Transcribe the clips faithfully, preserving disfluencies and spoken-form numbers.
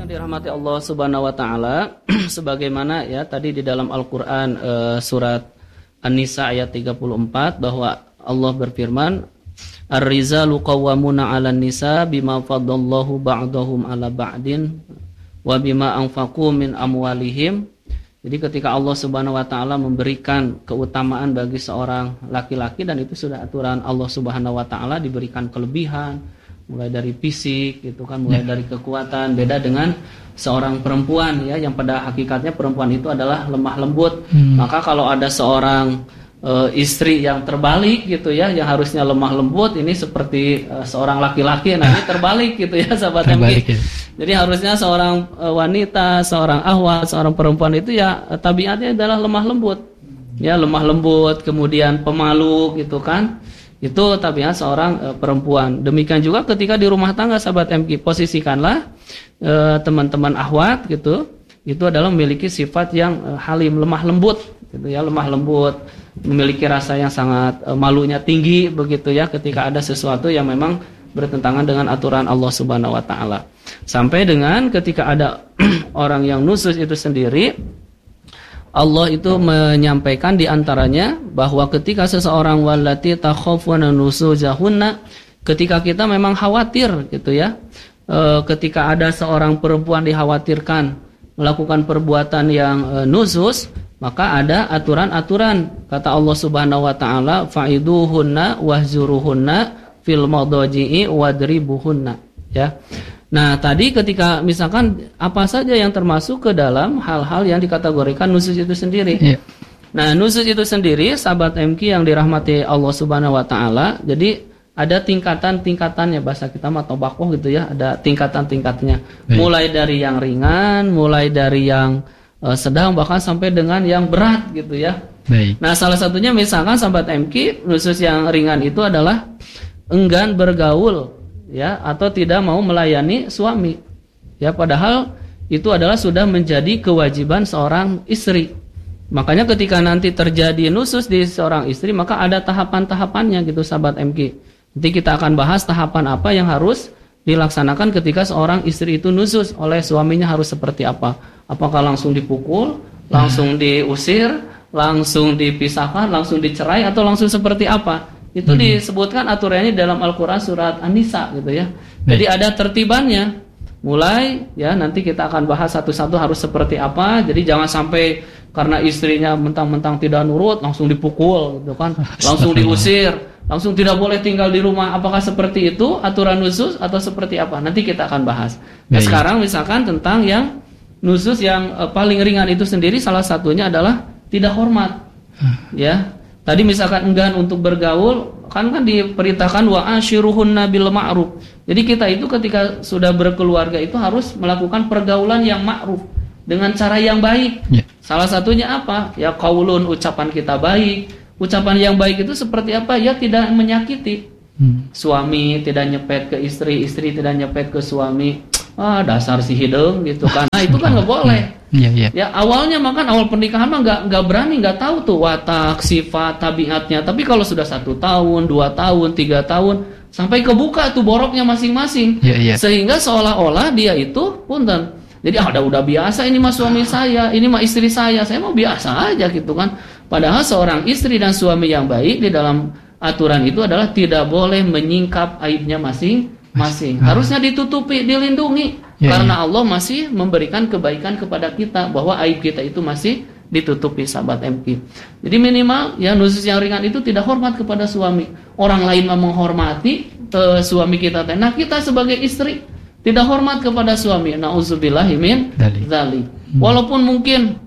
yang dirahmati Allah Subhanahu wa taala, sebagaimana ya tadi di dalam Al-Qur'an uh, surat An-Nisa ayat tiga puluh empat bahwa Allah berfirman, "Ar-rijalu qawwamuna 'alan nisa bima faddallahu ba'dahum 'ala ba'din wa bima anfaqu min amwalihim." Jadi ketika Allah Subhanahu wa taala memberikan keutamaan bagi seorang laki-laki, dan itu sudah aturan Allah Subhanahu wa taala, diberikan kelebihan mulai dari fisik gitu kan, mulai ya. dari kekuatan, beda dengan seorang perempuan ya, yang pada hakikatnya perempuan itu adalah lemah lembut. Hmm. Maka kalau ada seorang e, istri yang terbalik gitu ya, yang harusnya lemah lembut, ini seperti e, seorang laki-laki, nah ini terbalik gitu ya sahabat M K. Ya. Jadi harusnya seorang e, wanita, seorang ahwat, seorang perempuan itu ya e, tabiatnya adalah lemah lembut. Ya, lemah lembut, kemudian pemalu gitu kan. Itu tabiat seorang e, perempuan. Demikian juga ketika di rumah tangga sahabat M K, posisikanlah e, teman-teman ahwat gitu, itu adalah memiliki sifat yang e, halim, lemah lembut gitu ya, lemah lembut, memiliki rasa yang sangat e, malunya tinggi begitu ya, ketika ada sesuatu yang memang bertentangan dengan aturan Allah Subhanahu wa taala. Sampai dengan ketika ada orang yang nusus itu sendiri, Allah itu menyampaikan diantaranya bahwa ketika seseorang wallati takhafuna nusuzahunna, ketika kita memang khawatir gitu ya, e, ketika ada seorang perempuan dikhawatirkan melakukan perbuatan yang e, nusus, maka ada aturan-aturan. Kata Allah Subhanahu wa taala, fa'iduhunna wahzuruhunna fil madaji'i wadribuhunna ya. Nah, tadi ketika misalkan apa saja yang termasuk ke dalam hal-hal yang dikategorikan nusus itu sendiri. Yeah. Nah, nusus itu sendiri sahabat M K yang dirahmati Allah Subhanahu wa taala, jadi ada tingkatan-tingkatannya, bahasa kita mah tobakoh gitu ya, ada tingkatan-tingkatnya. Yeah. Mulai dari yang ringan, mulai dari yang uh, sedang, bahkan sampai dengan yang berat gitu ya. Baik. Nah, salah satunya misalkan sahabat M K, nusus yang ringan itu adalah enggan bergaul ya, atau tidak mau melayani suami ya, padahal itu adalah sudah menjadi kewajiban seorang istri. Makanya ketika nanti terjadi nusus di seorang istri, maka ada tahapan-tahapannya gitu sahabat M K. Nanti kita akan bahas tahapan apa yang harus dilaksanakan ketika seorang istri itu nusus oleh suaminya, harus seperti apa. Apakah langsung dipukul, langsung diusir, langsung dipisahkan, langsung dicerai, atau langsung seperti apa? Itu hmm. disebutkan aturannya dalam Al-Quran surat An-Nisa gitu ya. Jadi Baik. ada tertibannya. Mulai ya, nanti kita akan bahas satu-satu harus seperti apa. Jadi jangan sampai karena istrinya mentang-mentang tidak nurut langsung dipukul gitu kan, langsung diusir, langsung tidak boleh tinggal di rumah. Apakah seperti itu aturan nusus atau seperti apa? Nanti kita akan bahas. Nah, sekarang misalkan tentang yang nusus yang uh, paling ringan itu sendiri, salah satunya adalah tidak hormat. Ya. Tadi misalkan enggan untuk bergaul, kan kan diperintahkan wa ashiruhunna bil ma'ruf. Jadi kita itu ketika sudah berkeluarga itu harus melakukan pergaulan yang ma'ruf dengan cara yang baik. Ya. Salah satunya apa? Ya qaulun, ucapan kita baik. Ucapan yang baik itu seperti apa? Ya tidak menyakiti. Hmm. Suami tidak nyepet ke istri, istri tidak nyepet ke suami. Ah, dasar si hidung gitu kan. Nah, itu kan nggak boleh. Iya, iya. Ya awalnya makan awal pernikahan mah nggak nggak berani, nggak tahu tuh watak, sifat, tabiatnya. Tapi kalau sudah satu tahun, dua tahun, tiga tahun, sampai kebuka tuh boroknya masing-masing. Iya, iya. Sehingga seolah-olah dia itu punten. Jadi ah, udah udah biasa, ini mah suami saya, ini mah istri saya, saya mau biasa aja gitu kan. Padahal seorang istri dan suami yang baik di dalam aturan itu adalah tidak boleh menyingkap aibnya masing. masing harusnya ditutupi, dilindungi ya, karena ya. Allah masih memberikan kebaikan kepada kita, bahwa aib kita itu masih ditutupi sahabat M K. Jadi minimal ya nusus yang ringan itu tidak hormat kepada suami. Orang lain mau menghormati uh, suami kita, nah kita sebagai istri tidak hormat kepada suami. Nauzubillahi min dzalik. Hmm. Walaupun mungkin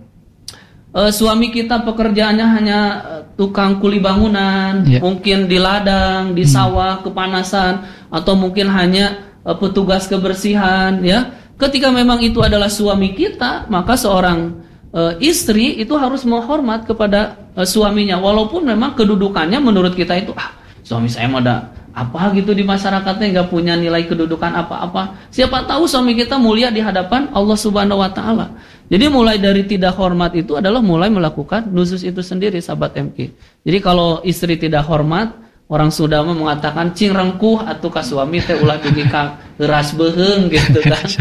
uh, suami kita pekerjaannya hanya uh, tukang kuli bangunan, ya. mungkin di ladang, di sawah, hmm. kepanasan, atau mungkin hanya uh, petugas kebersihan ya. Ketika memang itu adalah suami kita, maka seorang uh, istri itu harus menghormat kepada uh, suaminya, walaupun memang kedudukannya menurut kita itu ah, suami saya mah ada apa gitu di masyarakatnya, nggak punya nilai kedudukan apa-apa. Siapa tahu suami kita mulia di hadapan Allah Subhanahu wa taala. Jadi mulai dari tidak hormat itu adalah mulai melakukan nusus itu sendiri sahabat M K. Jadi kalau istri tidak hormat, orang Sunda mengatakan cing rengkuh atuh ka suami teh ulah tinggi ka heuras beuheung gitu kan.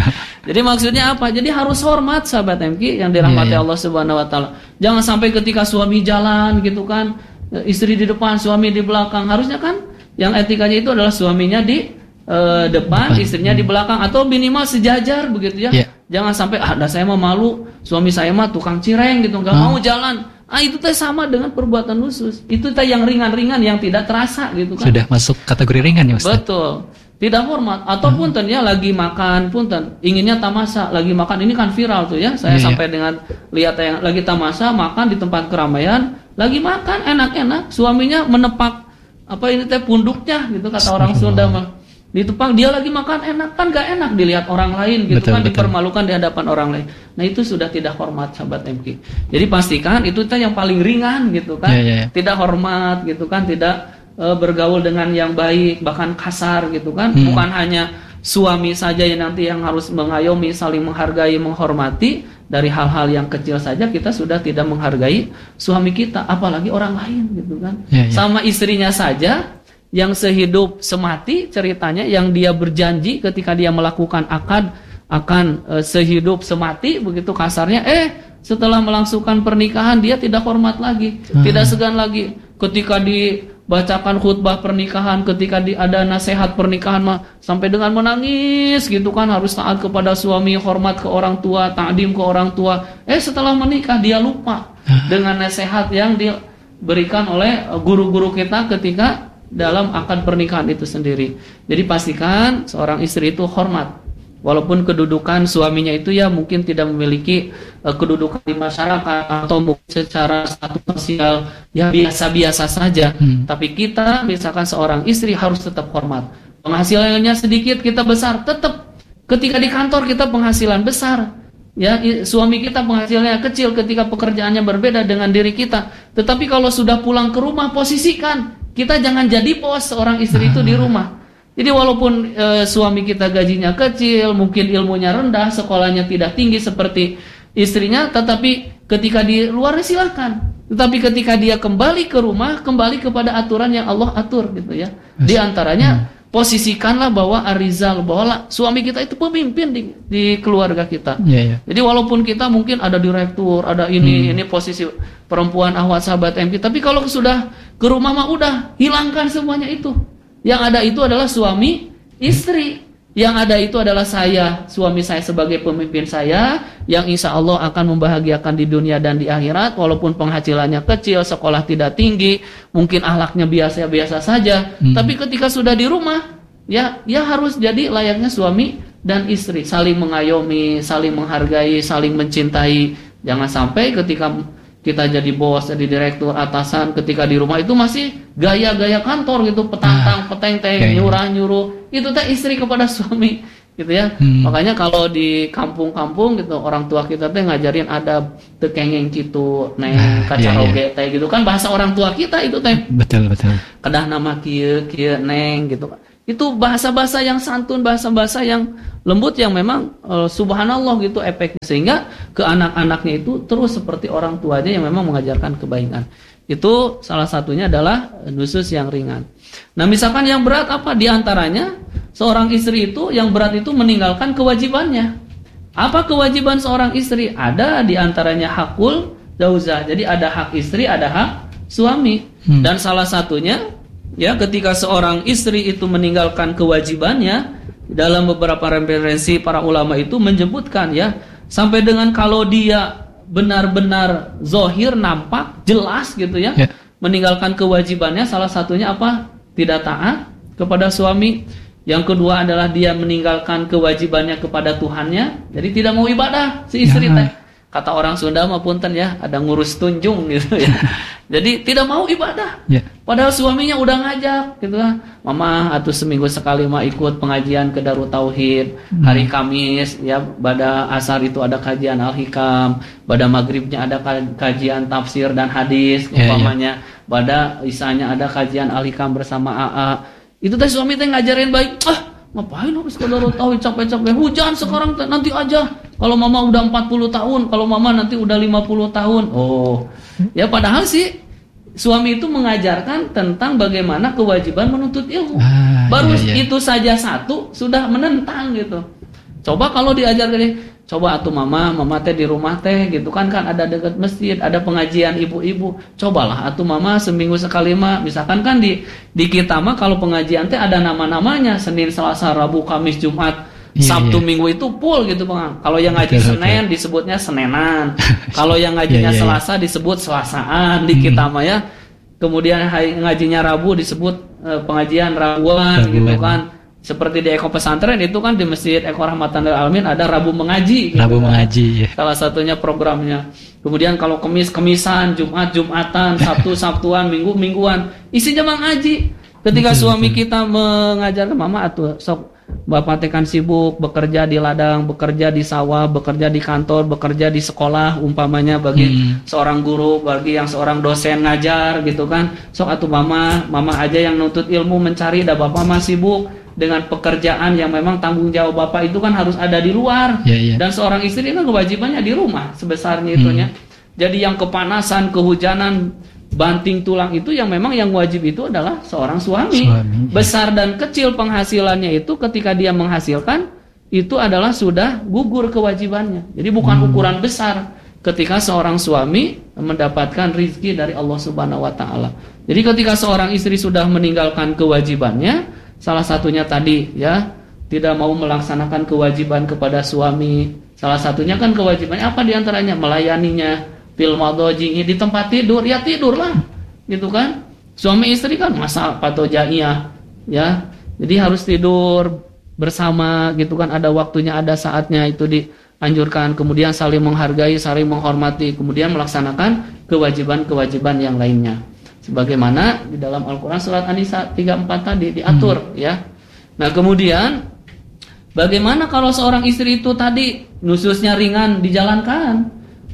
Jadi maksudnya apa? Jadi harus hormat sahabat M K yang dirahmati yeah, yeah. Allah Subhanahu wa taala. Jangan sampai ketika suami jalan gitu kan, istri di depan, suami di belakang. Harusnya kan yang etikanya itu adalah suaminya di uh, depan, depan, istrinya hmm. di belakang atau minimal sejajar begitu ya. Yeah. Jangan sampai ah saya mah malu, suami saya mah tukang cireng gitu, enggak hmm. mau jalan. Ah itu teh sama dengan perbuatan khusus. Itu teh yang ringan-ringan yang tidak terasa gitu kan. Sudah masuk kategori ringan ya Ustaz. Betul. Tidak hormat ataupun hmm. ya lagi makan punten inginnya tamasa lagi makan ini kan viral tuh ya saya yeah, sampai yeah. dengan lihat yang lagi tamasa makan di tempat keramaian lagi makan enak-enak suaminya menepak apa ini teh punduknya gitu kata orang Sunda mah ditepang dia lagi makan enak kan gak enak dilihat orang lain gitu betul, kan betul. Dipermalukan di hadapan orang lain. Nah itu sudah tidak hormat sahabat M K. Jadi pastikan itu teh yang paling ringan gitu kan yeah, yeah, yeah. tidak hormat gitu kan tidak bergaul dengan yang baik bahkan kasar gitu kan hmm. bukan hanya suami saja yang nanti yang harus mengayomi saling menghargai menghormati dari hal-hal yang kecil saja kita sudah tidak menghargai suami kita apalagi orang lain gitu kan ya, ya. Sama istrinya saja yang sehidup semati ceritanya yang dia berjanji ketika dia melakukan akad akan e, sehidup semati begitu kasarnya eh setelah melangsungkan pernikahan dia tidak hormat lagi hmm. tidak segan lagi ketika di bacakan khutbah pernikahan ketika di, ada nasihat pernikahan mah sampai dengan menangis gitu kan harus taat kepada suami hormat ke orang tua takdim ke orang tua eh setelah menikah dia lupa dengan nasihat yang diberikan oleh guru-guru kita ketika dalam akad pernikahan itu sendiri. Jadi pastikan seorang istri itu hormat walaupun kedudukan suaminya itu ya mungkin tidak memiliki uh, kedudukan di masyarakat atau mungkin secara status sosial ya biasa-biasa saja hmm. tapi kita misalkan seorang istri harus tetap hormat penghasilannya sedikit kita besar tetap ketika di kantor kita penghasilan besar ya suami kita penghasilannya kecil ketika pekerjaannya berbeda dengan diri kita tetapi kalau sudah pulang ke rumah posisikan kita jangan jadi bos seorang istri itu di rumah. Jadi walaupun e, suami kita gajinya kecil, mungkin ilmunya rendah, sekolahnya tidak tinggi seperti istrinya, tetapi ketika di luar silakan. Tetapi ketika dia kembali ke rumah, kembali kepada aturan yang Allah atur gitu ya. Di antaranya hmm. posisikanlah bahwa Arizal, bahwa suami kita itu pemimpin di, di keluarga kita. Yeah, yeah. Jadi walaupun kita mungkin ada direktur, ada ini, hmm. ini posisi perempuan ahwat sahabat M K, tapi kalau sudah ke rumah mah udah hilangkan semuanya itu. Yang ada itu adalah suami istri. Yang ada itu adalah saya, suami saya sebagai pemimpin saya, yang insya Allah akan membahagiakan di dunia dan di akhirat. Walaupun penghasilannya kecil, sekolah tidak tinggi, mungkin akhlaknya biasa-biasa saja. Hmm. Tapi ketika sudah di rumah, ya, ya harus jadi layaknya suami dan istri, saling mengayomi, saling menghargai, saling mencintai. Jangan sampai ketika kita jadi bos, jadi direktur, atasan, ketika di rumah itu masih gaya-gaya kantor gitu, petantang, peteng-teng, nyurah-nyuruh. Itu teh istri kepada suami, gitu ya. Hmm. Makanya kalau di kampung-kampung gitu, orang tua kita teh ngajarin adab tekengeng gitu, neng kacaroge iya, iya. teh gitu kan bahasa orang tua kita itu teh. Betul, betul. Kedah nama kieu, kieu neng gitu. Itu bahasa-bahasa yang santun, bahasa-bahasa yang lembut yang memang uh, subhanallah gitu efeknya sehingga ke anak-anaknya itu terus seperti orang tuanya yang memang mengajarkan kebaikan. Itu salah satunya adalah nusus yang ringan. Nah, misalkan yang berat apa? Di antaranya seorang istri itu yang berat itu meninggalkan kewajibannya. Apa kewajiban seorang istri? Ada di antaranya hakul zaujah. Jadi ada hak istri, ada hak suami. Hmm. Dan salah satunya ya ketika seorang istri itu meninggalkan kewajibannya, dalam beberapa referensi para ulama itu menyebutkan ya sampai dengan kalau dia benar-benar zohir nampak jelas gitu ya, ya meninggalkan kewajibannya, salah satunya apa? Tidak taat kepada suami. Yang kedua adalah dia meninggalkan kewajibannya kepada Tuhannya, jadi tidak mau ibadah si istri ya. Teh kata orang Sunda mah punten ya, ada ngurus tunjung gitu ya. Jadi tidak mau ibadah. Yeah. Padahal suaminya udah ngajak gitu kan. Mama atuh seminggu sekali mah ikut pengajian ke Darut Tauhid. Hmm. Hari Kamis ya pada asar itu ada kajian Al-Hikam, pada maghribnya ada kajian tafsir dan hadis yeah, umpamanya. Yeah. Pada isanya ada kajian Al-Hikam bersama A A. Itu teh suami teh ngajarin baik. Ah, ngapain harus ke Darut Tauhid capek-capek? Hujan sekarang nanti aja. Kalau mama udah empat puluh tahun, kalau mama nanti udah lima puluh tahun. Oh. Ya padahal sih suami itu mengajarkan tentang bagaimana kewajiban menuntut ilmu. Ah, Baru iya, iya. itu saja satu sudah menentang gitu. Coba kalau diajar gini, coba atuh mama, mama teh di rumah teh gitu kan kan ada dekat masjid, ada pengajian ibu-ibu. Cobalah atuh mama seminggu sekali mah, misalkan kan di di kita mah kalau pengajian teh ada nama-namanya, Senin, Selasa, Rabu, Kamis, Jumat. Yeah, Sabtu yeah. Minggu itu full gitu Bang. Kalau yang ngaji betul, Senin betul. Disebutnya Senenan. Kalau yang ngajinya yeah, yeah, Selasa yeah. disebut Selasaan di hmm. kita mah ya. Kemudian ngajinya Rabu disebut uh, pengajian Rabuan, Rabuan gitu kan. Seperti di Eko Pesantren itu kan di Masjid Eko Rahmatan lil Alamin ada Rabu mengaji gitu. Rabu kan. mengaji ya. Salah satunya programnya. Kemudian kalau Kamis Kemisan, Jumat Jumatan, Sabtu Sabtuan, Minggu Mingguan, isinya mengaji. Ketika betul, suami betul. kita mengajarkan mama atuh sok Bapak teh kan sibuk bekerja di ladang, bekerja di sawah, bekerja di kantor, bekerja di sekolah umpamanya bagi hmm. seorang guru, bagi yang seorang dosen ngajar gitu kan. Sok atuh mama, mama aja yang nuntut ilmu mencari, dah bapak mah sibuk dengan pekerjaan yang memang tanggung jawab bapak itu kan harus ada di luar. Yeah, yeah. Dan seorang istri kan kewajibannya di rumah sebesarnya itunya. Hmm. Jadi yang kepanasan, kehujanan, banting tulang itu yang memang yang wajib itu adalah seorang suami. suami Besar dan kecil penghasilannya itu ketika dia menghasilkan itu adalah sudah gugur kewajibannya. Jadi bukan hmm. ukuran besar ketika seorang suami mendapatkan rizki dari Allah Subhanahu Wa Taala. Jadi ketika seorang istri sudah meninggalkan kewajibannya, salah satunya tadi ya tidak mau melaksanakan kewajiban kepada suami. Salah satunya kan kewajibannya apa diantaranya melayaninya. Fil madoji di tempat tidur ya tidurlah gitu kan. Suami istri kan masa patojaiyah ya. Jadi harus tidur bersama gitu kan, ada waktunya, ada saatnya itu dianjurkan. Kemudian saling menghargai, saling menghormati, kemudian melaksanakan kewajiban-kewajiban yang lainnya. Sebagaimana di dalam Al-Qur'an surat An-Nisa tiga puluh empat tadi diatur hmm. ya. Nah, kemudian bagaimana kalau seorang istri itu tadi nususnya ringan dijalankan?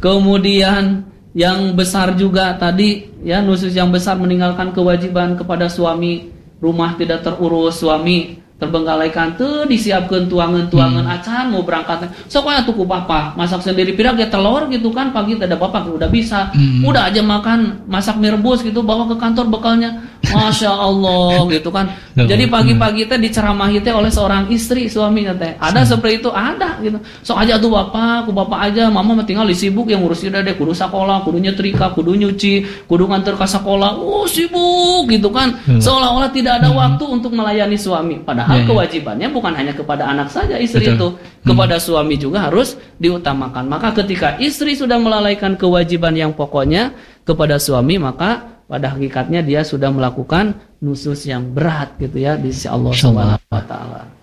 Kemudian yang besar juga tadi ya nusus yang besar meninggalkan kewajiban kepada suami, rumah tidak terurus, suami terbengkalaikan tuh disiapkan tuangan-tuangan hmm. acan mau berangkat. Sok aya tuku papa masak sendiri pirang ya telur gitu kan pagi tidak apa-apa udah bisa. Hmm. Udah aja makan masak mie rebus gitu bawa ke kantor bekalnya. Masya Allah gitu kan. Jadi pagi-pagi teh diceramahi teh oleh seorang istri suaminya teh. Ada seperti itu ada gitu. Sok aja tuh bapak, ku bapak aja, mama mah tinggal sibuk yang ngurusin udah deh kudu sekolah, kudu nyetrika, kudu nyuci, kudu nganter ke sekolah. Oh sibuk gitu kan. Seolah-olah tidak ada waktu untuk melayani suami. Padahal Hal yeah, kewajibannya bukan hanya kepada anak saja istri Betul. itu, kepada hmm. suami juga harus diutamakan. Maka ketika istri sudah melalaikan kewajiban yang pokoknya kepada suami, maka pada hakikatnya dia sudah melakukan nusus yang berat gitu ya di sisi Allah Subhanahu wa taala.